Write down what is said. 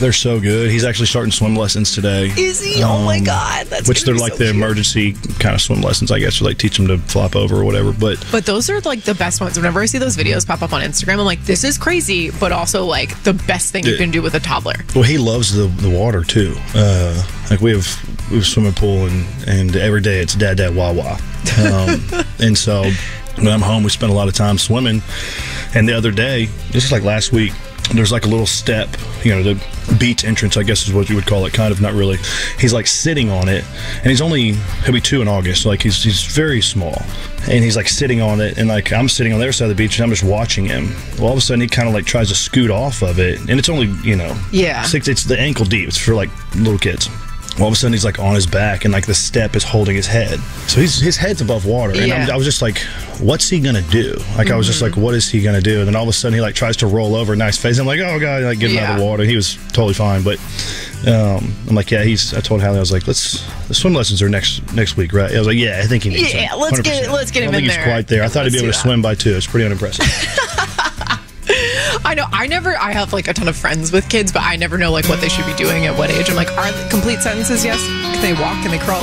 They're so good. He's actually starting swim lessons today. Is he? Oh my God, that's which they're be like so the cute. emergency kind of swim lessons, I guess, or like teach them to flop over or whatever. But those are like the best ones. Whenever I see those videos pop up on Instagram, I'm like, this is crazy, but also like the best thing you can do with a toddler. Well, he loves the water too. Like we have a swimming pool, and every day it's dad wah. And so when I'm home, we spend a lot of time swimming. And the other day, this is like last week, there's like a little step, the beach entrance, I guess is what you would call it, kind of, not really. He's like sitting on it, and he'll be 2 in August, so like he's very small. And he's like sitting on it, and like I'm sitting on the other side of the beach, and I'm just watching him. Well, all of a sudden he kind of like tries to scoot off of it, and it's only, it's the ankle deep. It's for like little kids. All of a sudden he's like on his back, and like the step is holding his head, so his head's above water. And I was just like, what's he gonna do? Like I was just like, what is he gonna do? And then all of a sudden he like tries to roll over, nice face. I'm like, oh God, like get him out of the water. He was totally fine, but I'm like, I told Hallie, I was like, the swim lessons are next week, right? I was like, I think he needs it. Let's get him in there. I don't think he's quite there. I thought he'd be able to swim by 2. It's pretty unimpressive. I know. I have like a ton of friends with kids, but I never know like what they should be doing at what age. I'm like, are complete sentences yes? Can they walk? Can they crawl?